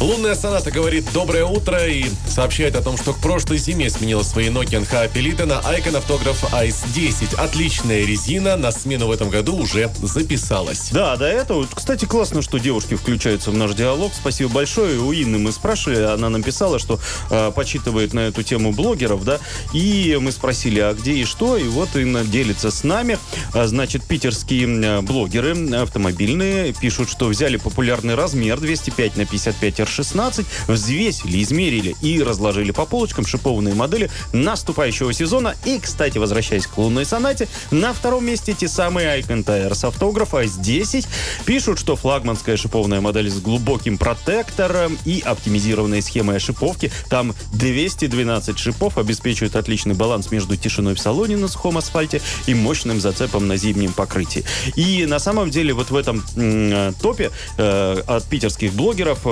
Лунная соната говорит доброе утро и сообщает о том, что к прошлой зиме сменила свои Nokian HA Elite на Icon Автограф Ice 10. Отличная резина, на смену в этом году уже записалась. Да, до этого. Кстати, классно, что девушки включаются в наш диалог. Спасибо большое. У Инны мы спрашивали, она нам писала, что почитывает на эту тему блогеров, да, и мы спросили, а где и что, и вот Инна делится с нами. Значит, питерские блогеры автомобильные пишут, что взяли популярный размер 205 на 55 R16, взвесили, измерили и разложили по полочкам шипованные модели наступающего сезона. И, кстати, возвращаясь к лунной сонате, на втором месте те самые Icon Tires Автограф Ice 10. Пишут, что флагманская шипованная модель с глубоким протектором и оптимизированной схемой ошиповки. Там 212 шипов обеспечивают отличный баланс между тишиной в салоне на сухом асфальте и мощным зацепом на зимнем покрытии. И на самом деле вот в этом топе от питерских блогеров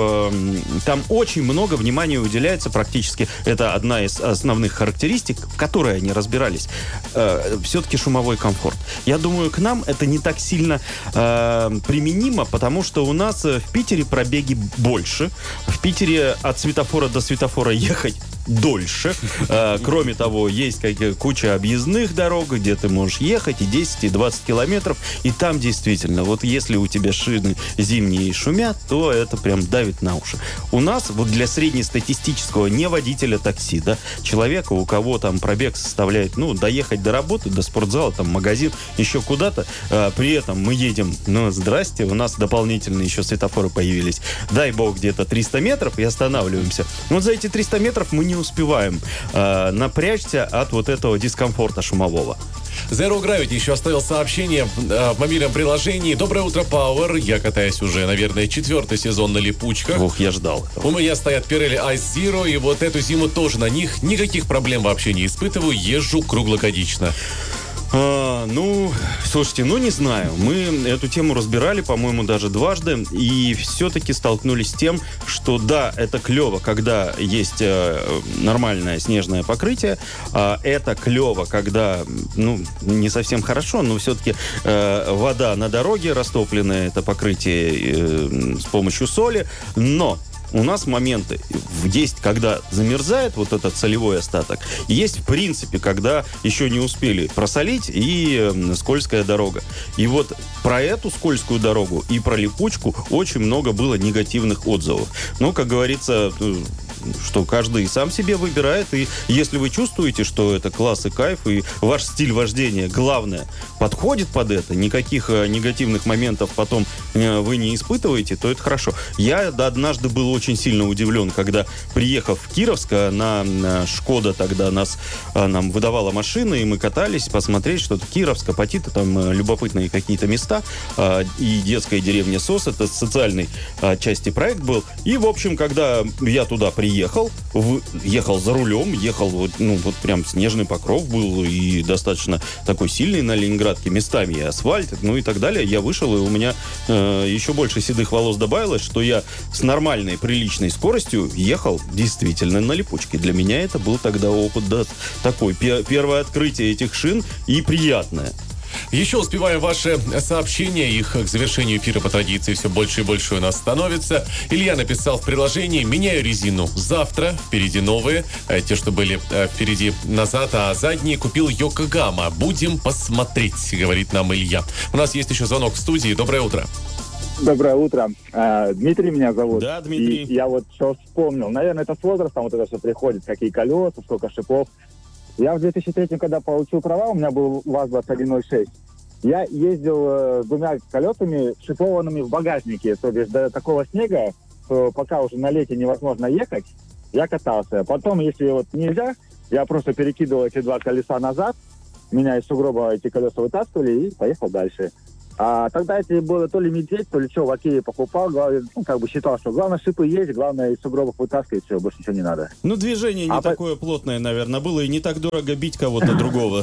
там очень много внимания уделяется, практически это одна из основных характеристик, в которой они разбирались. Все-таки шумовой комфорт. Я думаю, к нам это не так сильно применимо, потому что у нас в Питере пробеги больше. В Питере от светофора до светофора ехать дольше. Кроме того, есть куча объездных дорог, где ты можешь ехать и 10, и 20 километров. И там действительно, вот если у тебя шины зимние шумят, то это прям давит на уши. У нас вот для среднестатистического не водителя такси, да, человека, у кого там пробег составляет, доехать до работы, до спортзала, там, магазин, еще куда-то, при этом мы едем, здрасте, у нас дополнительные еще светофоры появились, дай бог, где-то 300 метров и останавливаемся. Вот за эти 300 метров мы не успеваем напрячься от вот этого дискомфорта шумового. Zero Gravity еще оставил сообщение в мобильном приложении. Доброе утро, Power. Я катаюсь уже, наверное, 4-й сезон на липучках. Ух, я ждал. У меня стоят Pirelli Ice Zero, и вот эту зиму тоже на них никаких проблем вообще не испытываю. Езжу круглогодично. Слушайте, не знаю. Мы эту тему разбирали, по-моему, даже дважды, и все-таки столкнулись с тем, что да, это клево, когда есть нормальное снежное покрытие, это клево, когда, не совсем хорошо, но все-таки вода на дороге, растопленное это покрытие с помощью соли, но у нас моменты есть, когда замерзает вот этот солевой остаток. Есть, в принципе, когда еще не успели просолить и скользкая дорога. И вот про эту скользкую дорогу и про липучку очень много было негативных отзывов. Но, как говорится, что каждый сам себе выбирает. И если вы чувствуете, что это класс и кайф, и ваш стиль вождения, главное, подходит под это, никаких негативных моментов потом вы не испытываете, то это хорошо. Я однажды был очень сильно удивлен, когда, приехав в Кировск, на Шкода тогда нам выдавала машины, и мы катались посмотреть, что-то Кировск, Апатиты, там любопытные какие-то места, и детская деревня Сос, это социальной части проект был. И, в общем, когда я туда ехал за рулем, вот прям снежный покров был и достаточно такой сильный на Ленинградке, местами и асфальт, и так далее. Я вышел, и у меня еще больше седых волос добавилось, что я с нормальной, приличной скоростью ехал действительно на липучке. Для меня это был тогда опыт, да, такой, первое открытие этих шин и приятное. Еще успеваем ваши сообщения, их к завершению эфира по традиции все больше и больше у нас становится. Илья написал в приложении: меняю резину завтра, впереди новые, те, что были впереди назад, а задние купил Йокогама. Будем посмотреть, говорит нам Илья. У нас есть еще звонок в студии. Доброе утро. Доброе утро. Дмитрий меня зовут. Да, Дмитрий. И я вот что вспомнил. Наверное, это с возрастом вот это все приходит, какие колеса, сколько шипов. Я в 2003, когда получил права, у меня был ВАЗ-2106. Я ездил с двумя колесами шипованными в багажнике. То бишь до такого снега, что пока уже на лете невозможно ехать, я катался. Потом, если вот нельзя, я просто перекидывал эти два колеса назад, меня из сугроба эти колеса вытаскивали и поехал дальше. А тогда это было то ли медведь, то ли что, в Окее покупал, считал, что главное шипы есть, главное из сугробов вытаскивать, все, больше ничего не надо. Движение не такое плотное, наверное, было, и не так дорого бить кого-то другого.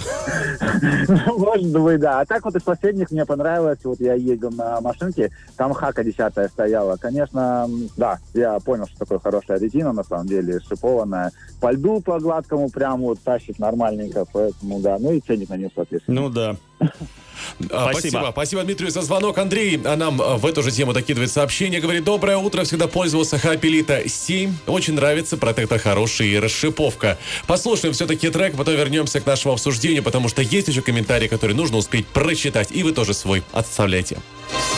Может быть, да. А так вот из последних мне понравилось, вот я ездил на машинке, там Хака 10 стояла. Конечно, да, я понял, что такое хорошая резина, на самом деле, шипованная. По льду, по гладкому прям вот тащит нормальненько, поэтому, да, и ценник на нее, соответственно. Да. Спасибо. Спасибо Дмитрию за звонок. Андрей нам в эту же тему докидывает сообщение. Говорит: доброе утро, всегда пользовался Хаапелита 7. Очень нравится, протектор хороший и расшиповка. Послушаем все-таки трек, потом вернемся к нашему обсуждению, потому что есть еще комментарии, которые нужно успеть прочитать. И вы тоже свой отставляйте.